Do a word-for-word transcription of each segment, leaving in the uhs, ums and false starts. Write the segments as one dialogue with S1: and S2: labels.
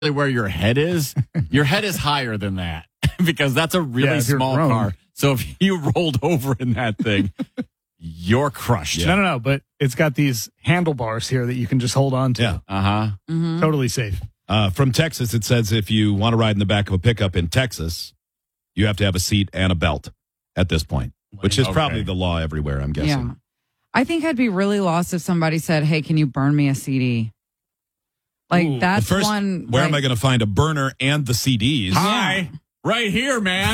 S1: where your head is. Your head is higher than that because that's a really
S2: Yeah, if you're
S1: small
S2: grown.
S1: car. So if you rolled over in that thing, you're crushed.
S2: No, no, no. But it's got these handlebars here that you can just hold on to.
S3: Yeah.
S1: Uh-huh.
S4: Mm-hmm.
S2: Totally safe.
S3: Uh, from Texas, it says if you want to ride in the back of a pickup in Texas, you have to have a seat and a belt at this point, which is
S1: Okay.
S3: probably the law everywhere, I'm guessing.
S4: Yeah. I think I'd be really lost if somebody said, hey, can you burn me a C D? Like,
S2: Ooh.
S4: that's
S3: First,
S4: one.
S3: where
S4: like,
S3: am I going to find a burner and the C Ds?
S1: Hi. Right here, man.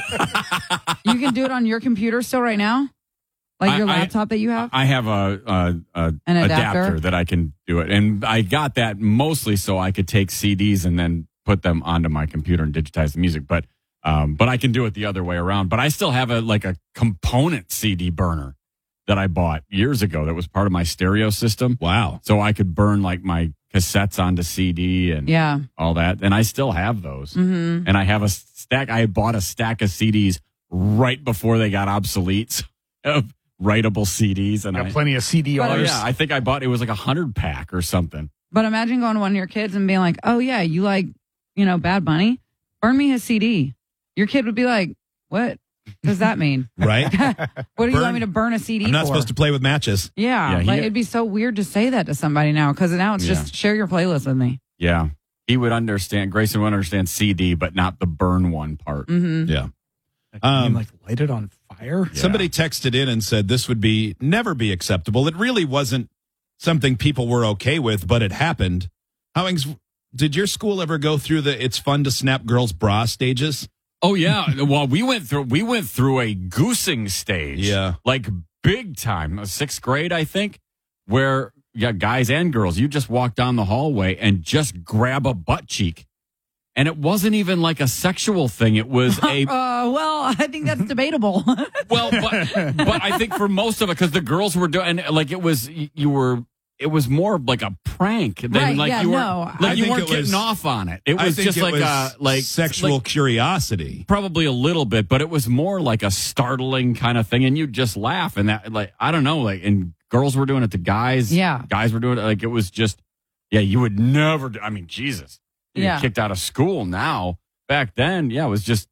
S4: You can do it on your computer still right now? Like your
S1: I- I-
S4: laptop that you have?
S1: I have a, a, a
S4: An adapter?
S1: adapter that I can do it. And I got that mostly so I could take C Ds and then put them onto my computer and digitize the music. But um, but I can do it the other way around. But I still have a like a component C D burner that I bought years ago that was part of my stereo system.
S3: Wow.
S1: So I could burn like my cassettes onto C D and
S4: Yeah.
S1: all that. And I still have those.
S4: Mm-hmm.
S1: And I have a stack. I bought a stack of C Ds right before they got obsolete of writable C Ds. And
S2: Got
S1: I,
S2: plenty of C D
S1: oh,
S2: Rs.
S1: yeah, I think I bought it was like a hundred pack or something.
S4: But imagine going to one of your kids and being like, oh, yeah, you like, you know, Bad Bunny? Burn me his C D. Your kid would be like, what does that mean?
S3: Right?
S4: What do you
S3: Burn-
S4: want me to burn a C D
S3: I'm not
S4: for?
S3: supposed to play with matches.
S4: Yeah,
S1: Yeah, he-
S4: like it'd be so weird to say that to somebody now because now it's
S1: Yeah.
S4: just share your playlist with me.
S1: Yeah, he would understand. Grayson would understand C D, but not the burn one part.
S4: Mm-hmm.
S3: Yeah.
S2: Like, you mean,
S3: Um,
S2: like light it on fire?
S1: Yeah.
S3: Somebody texted in and said this would be never be acceptable. It really wasn't something people were okay with, but it happened. Howings, did your school ever go through the "it's fun to snap girls' bra" stages?
S1: Oh yeah, well we went through we went through a goosing stage.
S3: Yeah.
S1: like big time, sixth grade I think, where yeah, guys and girls, you just walk down the hallway and just grab a butt cheek. And it wasn't even like a sexual thing. It was a
S4: Uh, well, I think that's debatable.
S1: well, but but I think for most of it, because the girls were doing like it was you were it was more like a prank than
S4: Right,
S1: like
S4: yeah,
S1: you were
S4: no,
S1: like
S3: I
S1: you
S3: think
S1: weren't
S3: it
S1: getting
S3: was-
S1: off on it. It
S3: I
S1: was
S3: think
S1: just
S3: it
S1: like
S3: was
S1: a like
S3: sexual
S1: like,
S3: curiosity.
S1: probably a little bit, but it was more like a startling kind of thing, and you just laugh and that like I don't know, like and girls were doing it to guys,
S4: Yeah.
S1: guys were doing it like it was just yeah, you would never. do I mean, Jesus, you
S4: Yeah.
S1: get kicked out of school now. Back then, yeah, it was just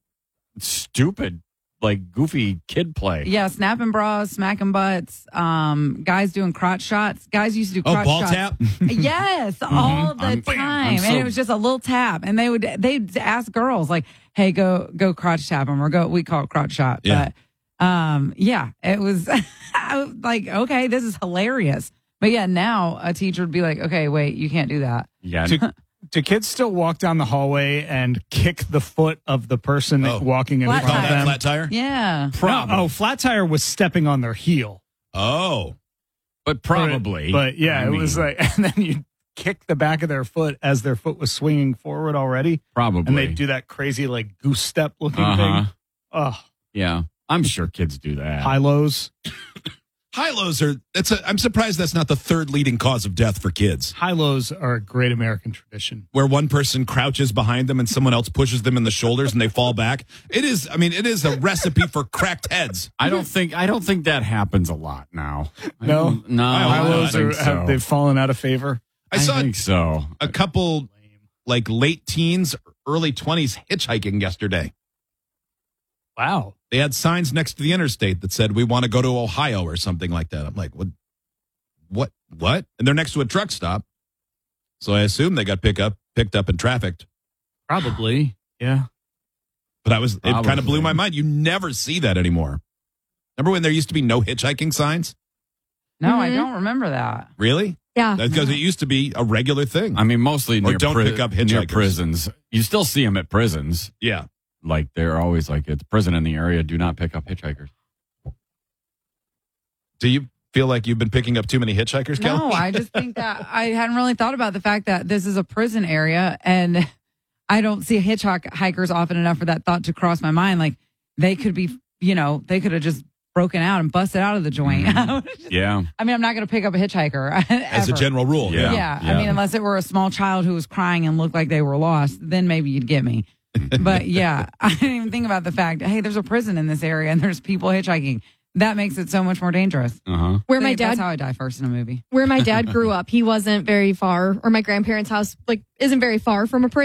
S1: stupid, like goofy kid play.
S4: Yeah, snapping bras, smacking butts, um, guys doing crotch shots. Guys used to do
S3: Oh,
S4: crotch
S3: ball
S4: shots.
S3: tap?
S4: Yes, all the
S1: I'm-
S4: time.
S1: I'm so-
S4: and it was just a little tap. And they would they'd ask girls like, hey, go go crotch tap them or go we call it crotch shot.
S3: Yeah.
S4: But um yeah, it was I was like, okay, this is hilarious. But yeah, now a teacher would be like, okay, wait, you can't do that.
S1: Yeah,
S2: Do, do kids still walk down the hallway and kick the foot of the person
S3: Oh.
S2: walking in
S4: Flat
S2: front
S3: Call
S2: of
S3: that
S2: them?
S3: flat tire?
S4: Yeah.
S1: probably,
S2: No, oh, flat tire was stepping on their heel.
S3: Oh.
S1: but probably.
S2: But, but yeah,
S1: I
S2: it was
S1: mean,
S2: like, and then you kick the back of their foot as their foot was swinging forward already.
S1: probably,
S2: And they do that crazy, like, goose step looking
S1: Uh-huh.
S2: thing. Oh,
S1: Yeah, I'm sure kids do that.
S2: high lows.
S3: High lows are, that's a, I'm surprised that's not the third leading cause of death for kids,
S2: High lows are a great American tradition.
S3: where one person crouches behind them and someone else pushes them in the shoulders and they fall back. It is, I mean, it is a recipe for cracked heads.
S1: I don't think I don't think that happens a lot now. I
S2: No?
S1: don't- no,
S3: I
S2: High
S1: I don't
S2: lows
S1: think
S2: are,
S1: so.
S2: have, they've fallen out of favor.
S3: I saw
S1: think so.
S3: a couple like late teens, early twenties hitchhiking yesterday.
S2: Wow.
S3: They had signs next to the interstate that said, "We want to go to Ohio" or something like that. I'm like, what? What? What? And they're next to a truck stop. So I assume they got pick up, picked up and trafficked.
S2: Probably. Yeah.
S3: But I was, it kind of
S1: Probably.
S3: blew my mind. You never see that anymore. Remember when there used to be no hitchhiking signs?
S4: No, I
S5: Mhm.
S4: don't remember that.
S3: Really?
S5: Yeah.
S3: That's because it used to be a regular thing.
S1: I mean, mostly
S3: Or
S1: near,
S3: don't
S1: pri-
S3: pick up
S1: near
S3: hitchhikers.
S1: prisons. You still see them at prisons.
S3: yeah.
S1: Like they're always like, it's prison in the area. Do not pick up hitchhikers.
S3: Do you feel like you've been picking up too many hitchhikers, Kelly?
S4: No, I just think that I hadn't really thought about the fact that this is a prison area and I don't see hitchhikers often enough for that thought to cross my mind. Like they could be, you know, they could have just broken out and busted out of the joint.
S1: Yeah.
S4: I mean, I'm not going to pick up a hitchhiker.
S3: As a
S4: ever.
S3: general rule.
S1: Yeah.
S4: Yeah.
S1: yeah.
S4: I mean, unless it were a small child who was crying and looked like they were lost, then maybe you'd get me. But yeah, I didn't even think about the fact, hey, there's a prison in this area and there's people hitchhiking. That makes it so much more dangerous.
S1: Uh-huh.
S5: Where
S4: I
S5: my
S4: think that's
S5: dad
S4: how I die first in a movie.
S5: where my dad grew up, he wasn't very far, or my grandparents' house like isn't very far from a prison.